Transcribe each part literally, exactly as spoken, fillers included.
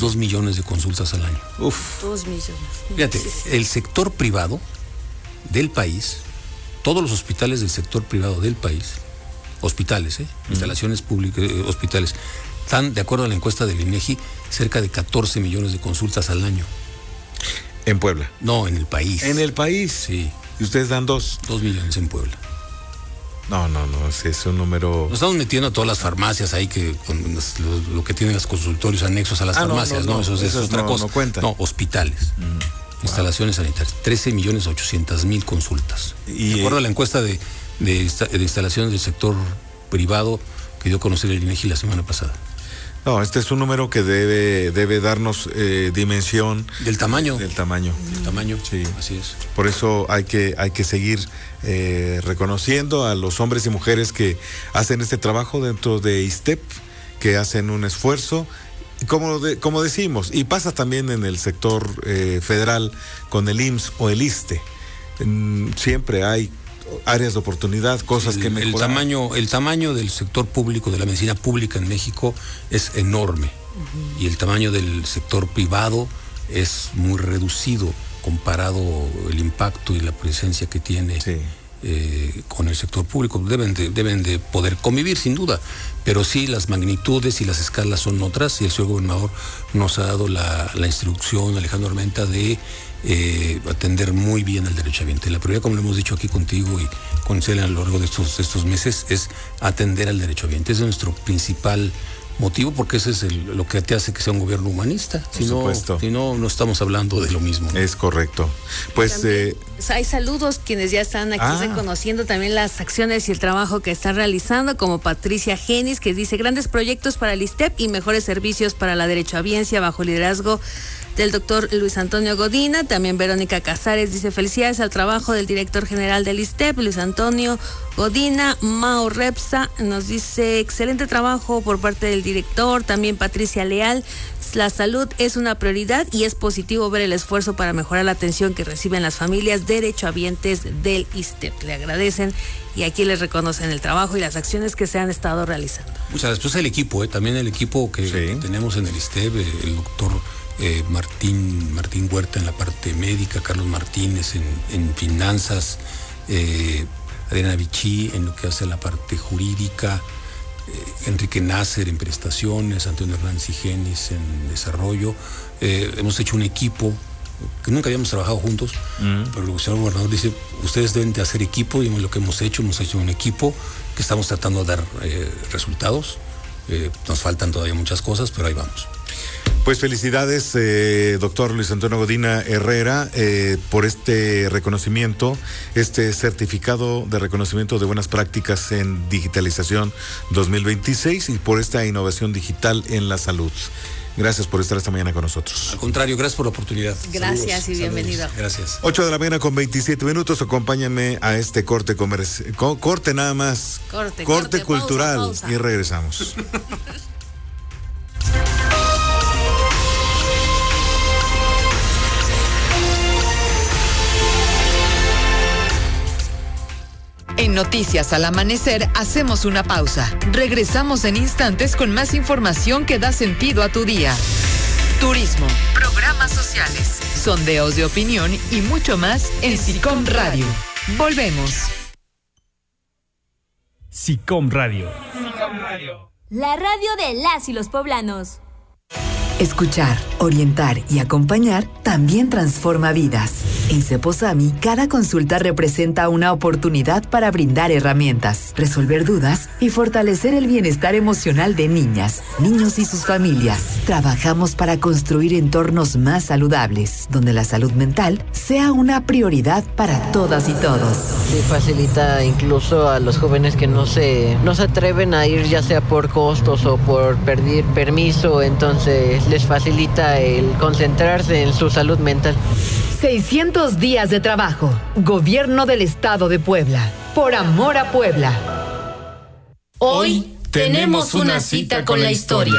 dos millones de consultas al año. Uf. Dos millones. Fíjate, el sector privado del país, todos los hospitales del sector privado del país, hospitales, ¿eh? Uh-huh. instalaciones públicas, eh, hospitales, están, de acuerdo a la encuesta del INEGI, cerca de catorce millones de consultas al año. ¿En Puebla? No, en el país. ¿En el país? Sí. ¿Y ustedes dan dos? Dos millones en Puebla. No, no, no, es, es un número... Nos estamos metiendo a todas las farmacias ahí, que con las, lo, lo que tienen los consultorios anexos a las ah, farmacias, no, no, ¿no? Eso, eso, eso es otra no, cosa. No cuenta. No, hospitales, mm. instalaciones wow. sanitarias, trece millones ochocientas mil consultas. Y, de acuerdo a la encuesta de, de, de instalaciones del sector privado que dio a conocer el INEGI la semana pasada. No, este es un número que debe debe darnos eh, dimensión del tamaño. Del tamaño. Del tamaño. Sí. Así es. Por eso hay que hay que seguir eh, reconociendo a los hombres y mujeres que hacen este trabajo dentro de ISSSTEP, que hacen un esfuerzo, como de, como decimos, y pasa también en el sector eh, federal con el I M S S o el ISSSTE. Mm, siempre hay áreas de oportunidad, cosas el, que mejorar. El tamaño, el tamaño del sector público, de la medicina pública en México es enorme. Uh-huh. Y el tamaño del sector privado es muy reducido comparado el impacto y la presencia que tiene sí. eh, con el sector público. Deben de, deben de poder convivir sin duda, pero sí las magnitudes y las escalas son otras, y el señor gobernador nos ha dado la, la instrucción, Alejandro Armenta, de Eh, atender muy bien al derechohabiente. La prioridad, como lo hemos dicho aquí contigo y con Celia a lo largo de estos, de estos meses, es atender al derechohabiente. Ese es nuestro principal motivo, porque ese es el, lo que te hace que sea un gobierno humanista. Por si supuesto. No, si no, no estamos hablando de lo mismo. Es correcto. Pues eh, hay saludos quienes ya están aquí ah. reconociendo también las acciones y el trabajo que están realizando, como Patricia Genis, que dice grandes proyectos para el ISSSTEP y mejores servicios para la derechohabiencia bajo liderazgo del doctor Luis Antonio Godina. También Verónica Casares dice felicidades al trabajo del director general del ISSSTEP, Luis Antonio Godina. Mao Repsa nos dice excelente trabajo por parte del director. También Patricia Leal, la salud es una prioridad y es positivo ver el esfuerzo para mejorar la atención que reciben las familias derechohabientes del ISSSTEP. Le agradecen y aquí les reconocen el trabajo y las acciones que se han estado realizando. Muchas gracias. Pues el equipo, ¿eh? también el equipo que, sí. que tenemos en el ISSSTEP, el doctor Eh, Martín Martín Huerta en la parte médica, Carlos Martínez en, en finanzas, eh, Adriana Vichy en lo que hace la parte jurídica, eh, Enrique Nasser en prestaciones, Antonio Hernández y Genis en desarrollo. Eh, hemos hecho un equipo que nunca habíamos trabajado juntos, mm. pero el señor gobernador dice, ustedes deben de hacer equipo, y lo que hemos hecho, hemos hecho un equipo que estamos tratando de dar eh, resultados. Eh, nos faltan todavía muchas cosas, pero ahí vamos. Pues felicidades, eh, doctor Luis Antonio Godina Herrera, eh, por este reconocimiento, este certificado de reconocimiento de buenas prácticas en digitalización dos mil veintiséis y por esta innovación digital en la salud. Gracias por estar esta mañana con nosotros. Al contrario, gracias por la oportunidad. Gracias saludos, y bienvenido. Saludos. Gracias. ocho de la mañana con veintisiete minutos. Acompáñenme a este corte comercial. Co- corte nada más. Corte, corte, corte cultural. Pausa, pausa. Y regresamos. En Noticias al Amanecer hacemos una pausa. Regresamos en instantes con más información que da sentido a tu día. Turismo, programas sociales, sondeos de opinión y mucho más en SICOM Radio. Volvemos. SICOM Radio. SICOM Radio. La radio de las y los poblanos. Escuchar, orientar y acompañar también transforma vidas. En Ceposami, cada consulta representa una oportunidad para brindar herramientas, resolver dudas y fortalecer el bienestar emocional de niñas, niños y sus familias. Trabajamos para construir entornos más saludables, donde la salud mental sea una prioridad para todas y todos. Sí, facilita incluso a los jóvenes que no se, no se atreven a ir, ya sea por costos o por pedir permiso, entonces les facilita el concentrarse en su salud mental. seiscientos días de trabajo. Gobierno del Estado de Puebla. Por amor a Puebla. Hoy tenemos una cita con la historia.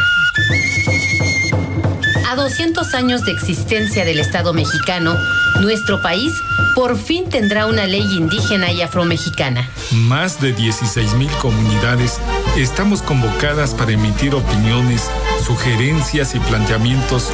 A doscientos años de existencia del Estado mexicano, nuestro país por fin tendrá una ley indígena y afromexicana. Más de dieciséis mil comunidades estamos convocadas para emitir opiniones, sugerencias y planteamientos